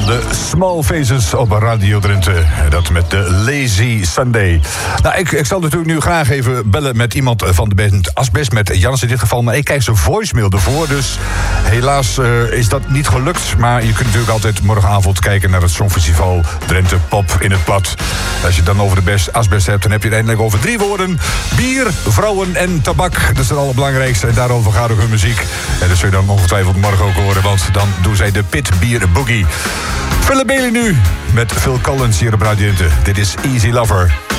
van de Small Faces op Radio Drenthe. Dat met de Lazy Sunday. Nou, ik zal natuurlijk nu graag even bellen met iemand van de band Asbest, met Jans in dit geval. Maar ik krijg zijn voicemail ervoor, dus helaas is dat niet gelukt. Maar je kunt natuurlijk altijd morgenavond kijken naar het Songfestival Drenthe Pop in het Plat. Als je het dan over de Asbest hebt, dan heb je het eindelijk over 3 woorden. Bier, vrouwen en tabak. Dat is het allerbelangrijkste en daarover gaat ook hun muziek. En dat zul je dan ongetwijfeld morgen ook horen, want dan doen zij de Pit Bier Boogie. Philip Bailey nu met Phil Collins hier op Radio Drenthe. Dit is Easy Lover.